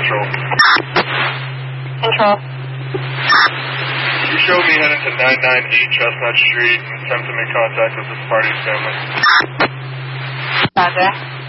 Control. Control. You showed me heading to 998 Chestnut Street and attempt to make contact with this party's family. Roger.